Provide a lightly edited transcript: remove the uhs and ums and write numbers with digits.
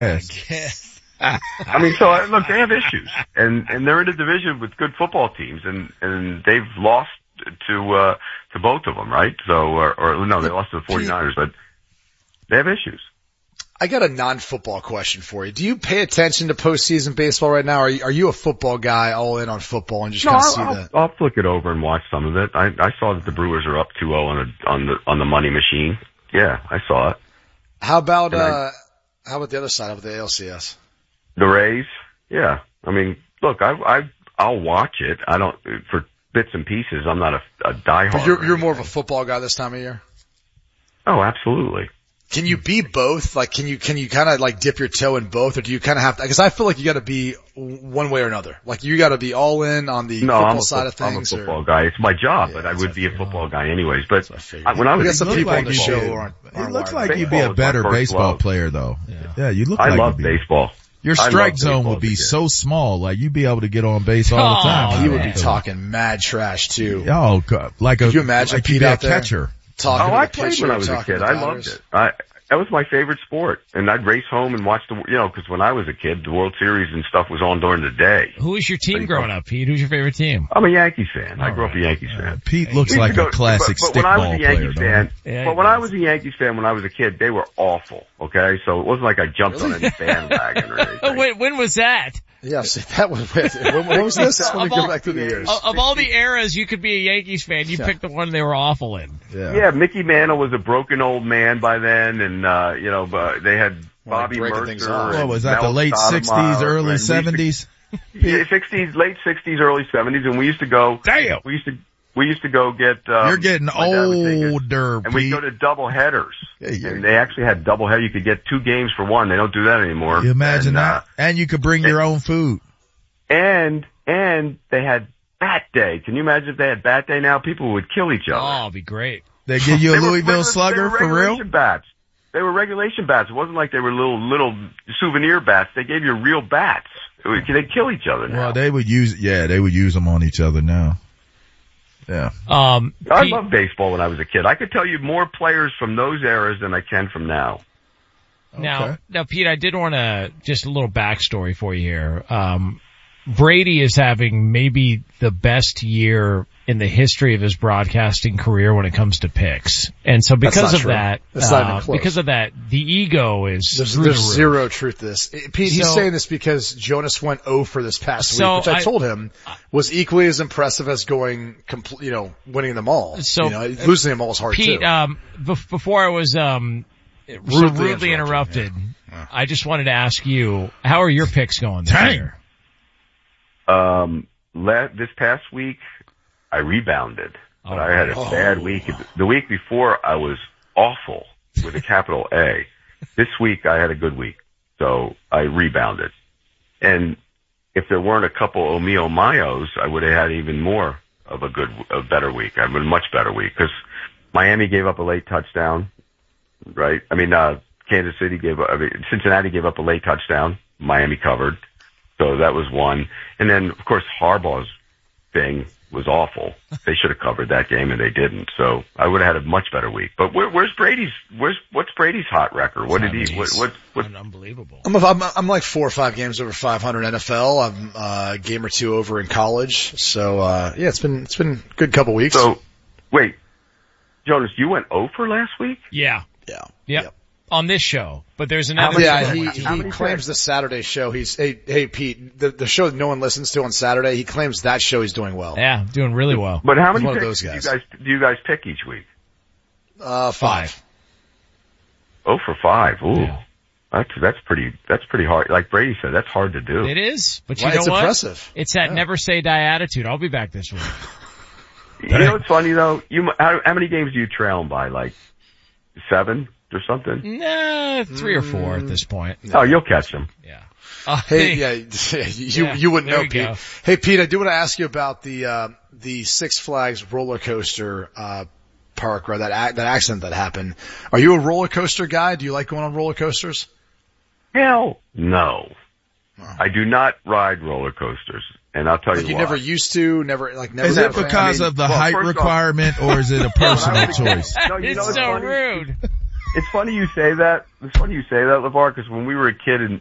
Yes. I mean, so look, they have issues, and they're in a division with good football teams, and they've lost to both of them, right? So, or no, they lost to the 49ers, but they have issues. I got a non-football question for you. Do you pay attention to postseason baseball right now? Are you a football guy, all in on football, and just kind of see that? I'll flick it over and watch some of it. I saw that the Brewers are up 2-0 on the money machine. Yeah, I saw it. How about the other side of the ALCS? The Rays? Yeah. I mean, look, I'll watch it. I don't, for bits and pieces, I'm not a diehard. But you're more of a football guy this time of year? Oh, absolutely. Can you be both? Like, can you kind of like dip your toe in both, or do you kind of have to, because I feel like you gotta be one way or another. Like, you gotta be all in on the football side of things. I'm a football guy. It's my job, but I would be a football guy anyways. But when I was some people on the show aren't it looks like you'd be a better baseball player though. Yeah, you look like I love baseball. Your strike zone would be so small, like you'd be able to get on base all the time. You would be talking mad trash too. Oh, God. Could you imagine like Pete out there? Catcher. I played when I was a kid. I loved it. That was my favorite sport. And I'd race home and watch because when I was a kid, the World Series and stuff was on during the day. Who was your team growing up, Pete? Who's your favorite team? I'm a Yankees fan. I grew up a Yankees fan. Pete looks like a classic stickball player. But when I was a Yankees fan, when I was a kid, they were awful. Okay. So it wasn't like I jumped on any bandwagon or anything. Wait, when was that? Yes, that was, when was this? Let me go back through the years. Of all the eras you could be a Yankees fan, you picked the one they were awful in. Yeah, Mickey Mantle was a broken old man by then, and, but they had Bobby Mercer. What was that, the late 60s, early 70s? Yeah, 60s, late 60s, early 70s, and we used to go. Damn! We used to go get, you're getting older, and we'd go to double headers. And they actually had double headers. You could get 2 games for one. They don't do that anymore. You imagine that? And you could bring your own food. And they had Bat Day. Can you imagine if they had Bat Day now? People would kill each other. Oh, it'd be great. They give you a Louisville Slugger for real? Bats. They were regulation bats. It wasn't like they were little souvenir bats. They gave you real bats. They kill each other now. Well, they would use them on each other now. Yeah. I loved baseball when I was a kid. I could tell you more players from those eras than I can from now. Now, Pete, I did want to just a little backstory for you here. Brady is having maybe the best year in the history of his broadcasting career when it comes to picks. And so because of that, the ego is there's zero truth to this. Pete, he's saying this because Jonas went 0 for this past week, which I told him was equally as impressive as going winning them all. So losing them all is hard Pete, too. Before I was rudely interrupted, I just wanted to ask you, how are your picks going this year? This past week, I rebounded, but I had a bad week. The week before, I was awful with a capital A. This week, I had a good week, so I rebounded. And if there weren't a couple Omio Mayos, I would have had even more of a better week. I mean, a much better week, because Miami gave up a late touchdown, right? I mean, Cincinnati gave up a late touchdown. Miami covered. So that was one. And then, of course, Harbaugh's thing was awful. They should have covered that game, and they didn't. So I would have had a much better week. But what's Brady's hot record? What did he? What? Unbelievable. I'm like 4 or 5 games over 500 NFL. I'm a game or 2 over in college. So it's been a good couple weeks. So wait, Jonas, you went 0 for last week? Yeah. Yeah. Yep. On this show, but there's another. He claims the Saturday show. Hey Pete, the show that no one listens to on Saturday. He claims that show he's doing well. Yeah, doing really well. But how many picks do you guys pick each week? 5. 0 for 5. Ooh, yeah. That's pretty hard. Like Brady said, that's hard to do. It is, but you know what? Impressive. It's that never say die attitude. I'll be back this week. You know what's funny though? How many games do you trail them by? Like 7? Or something? Nah, 3 or 4 at this point. Oh, you'll catch them. Yeah. You wouldn't know, Pete. Hey, Pete, I do want to ask you about the Six Flags roller coaster, park, or that accident that happened. Are you a roller coaster guy? Do you like going on roller coasters? Hell no. Oh. I do not ride roller coasters. And I'll tell you why. You never used to, never. Is it because of the height requirement, or is it a personal choice? No, it's so rude. It's funny you say that. It's funny you say that, LeVar, because when we were a kid